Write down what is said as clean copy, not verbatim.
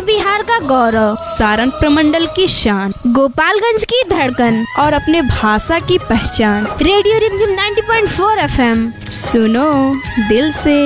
बिहार का गौरव, सारण प्रमंडल की शान, गोपालगंज की धड़कन और अपने भाषा की पहचान। रेडियो रिमझिम 90.4 FM। सुनो दिल से।